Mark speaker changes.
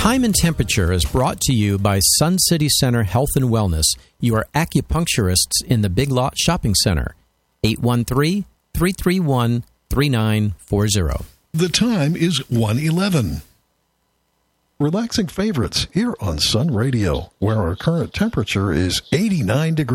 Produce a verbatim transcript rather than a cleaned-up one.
Speaker 1: Time and Temperature is brought to you by Sun City Center Health and Wellness, your acupuncturists in the Big Lot Shopping Center. eight one three, three three one, three nine four zero.
Speaker 2: The time is one eleven. Relaxing favorites here on Sun Radio, where our current temperature is eighty-nine degrees.